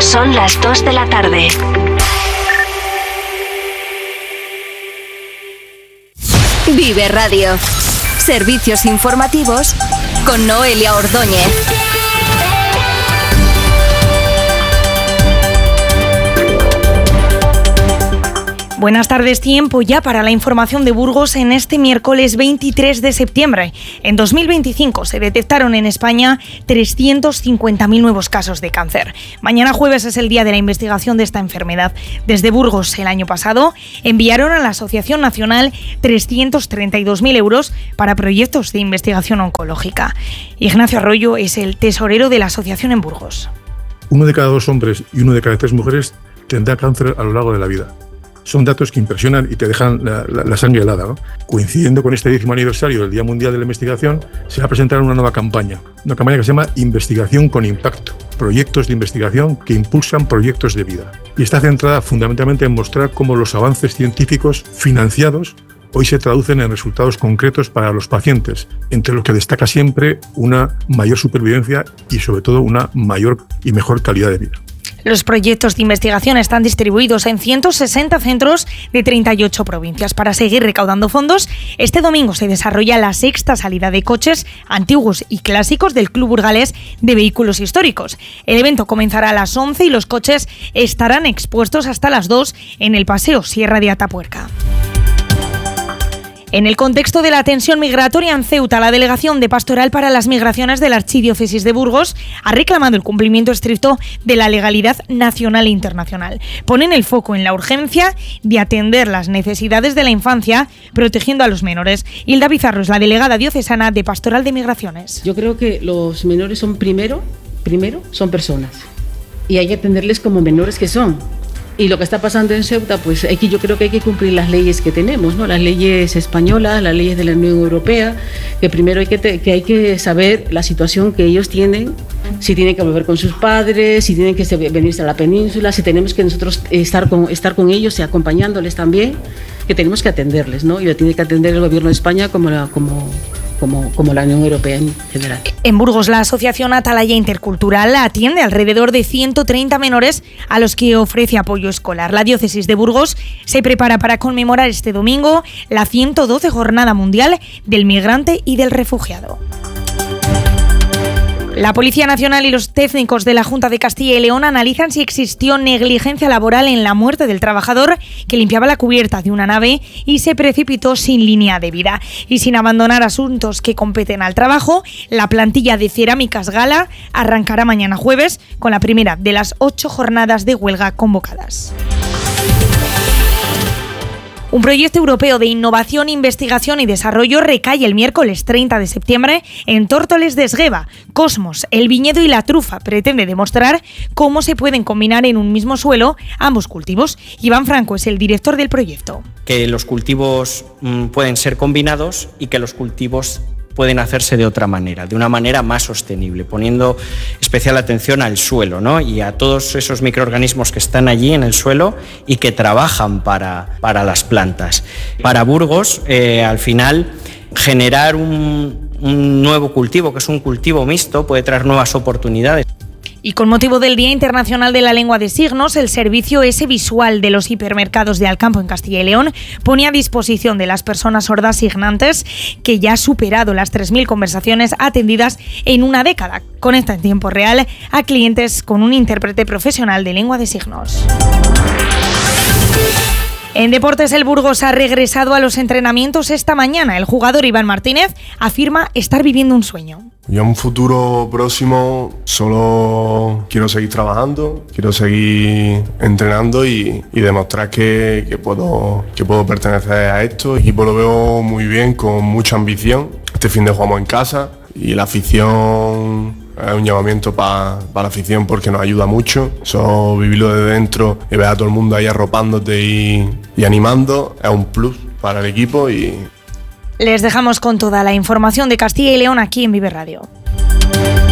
Son las 2 de la tarde. Vive Radio. Servicios informativos con Noelia Ordóñez. Buenas tardes, tiempo ya para la información de Burgos en este miércoles 23 de septiembre. En 2025 se detectaron en España 350.000 nuevos casos de cáncer. Mañana jueves es el día de la investigación de esta enfermedad. Desde Burgos, el año pasado, enviaron a la Asociación Nacional 332.000 euros para proyectos de investigación oncológica. Ignacio Arroyo es el tesorero de la asociación en Burgos. 1 de cada 2 hombres y 1 de cada 3 mujeres tendrá cáncer a lo largo de la vida. Son datos que impresionan y te dejan la sangre helada, ¿no? Coincidiendo con este 10º aniversario del Día Mundial de la Investigación, se va a presentar una nueva campaña. Una campaña que se llama Investigación con Impacto. Proyectos de investigación que impulsan proyectos de vida. Y está centrada fundamentalmente en mostrar cómo los avances científicos financiados hoy se traducen en resultados concretos para los pacientes, entre los que destaca siempre una mayor supervivencia y sobre todo una mayor y mejor calidad de vida. Los proyectos de investigación están distribuidos en 160 centros de 38 provincias. Para seguir recaudando fondos, este domingo se desarrolla la 6ª salida de coches antiguos y clásicos del Club Burgalés de Vehículos Históricos. El evento comenzará a las 11 y los coches estarán expuestos hasta las 2 en el Paseo Sierra de Atapuerca. En el contexto de la tensión migratoria en Ceuta, la Delegación de Pastoral para las Migraciones de la Archidiócesis de Burgos ha reclamado el cumplimiento estricto de la legalidad nacional e internacional. Ponen el foco en la urgencia de atender las necesidades de la infancia, protegiendo a los menores. Hilda Bizarro es la delegada diocesana de Pastoral de Migraciones. Yo creo que los menores son primero son personas y hay que atenderles como menores que son. Y lo que está pasando en Ceuta, pues yo creo que hay que cumplir las leyes que tenemos, ¿no? Las leyes españolas, las leyes de la Unión Europea, que primero hay que saber la situación que ellos tienen, si tienen que volver con sus padres, si tienen que venirse a la península, si tenemos que nosotros estar con ellos y acompañándoles también, que tenemos que atenderles, ¿no? Y lo tiene que atender el Gobierno de España como la Unión Europea en general. En Burgos, la Asociación Atalaya Intercultural atiende alrededor de 130 menores a los que ofrece apoyo escolar. La diócesis de Burgos se prepara para conmemorar este domingo la 112 Jornada Mundial del Migrante y del Refugiado. La Policía Nacional y los técnicos de la Junta de Castilla y León analizan si existió negligencia laboral en la muerte del trabajador que limpiaba la cubierta de una nave y se precipitó sin línea de vida. Y sin abandonar asuntos que competen al trabajo, la plantilla de Cerámicas Gala arrancará mañana jueves con la primera de las 8 jornadas de huelga convocadas. Un proyecto europeo de innovación, investigación y desarrollo recae el miércoles 30 de septiembre en Tórtoles de Esgueva. Cosmos, el viñedo y la trufa pretende demostrar cómo se pueden combinar en un mismo suelo ambos cultivos. Iván Franco es el director del proyecto. Que los cultivos pueden ser combinados y que los cultivos pueden hacerse de otra manera, de una manera más sostenible, poniendo especial atención al suelo, ¿no? Y a todos esos microorganismos que están allí en el suelo y que trabajan para las plantas. Para Burgos, al final, generar un nuevo cultivo, que es un cultivo mixto, puede traer nuevas oportunidades. Y con motivo del Día Internacional de la Lengua de Signos, el servicio S Visual de los hipermercados de Alcampo en Castilla y León pone a disposición de las personas sordas signantes, que ya ha superado las 3.000 conversaciones atendidas en una década. Conecta en tiempo real a clientes con un intérprete profesional de lengua de signos. En deportes, el Burgos ha regresado a los entrenamientos esta mañana. El jugador Iván Martínez afirma estar viviendo un sueño. Yo en un futuro próximo solo quiero seguir trabajando, quiero seguir entrenando y demostrar que puedo pertenecer a esto. El equipo lo veo muy bien, con mucha ambición. Este fin de jugamos en casa y la afición es un llamamiento para la afición porque nos ayuda mucho. Eso, vivirlo de dentro y ver a todo el mundo ahí arropándote y animando es un plus para el equipo. Les dejamos con toda la información de Castilla y León aquí en Vive Radio.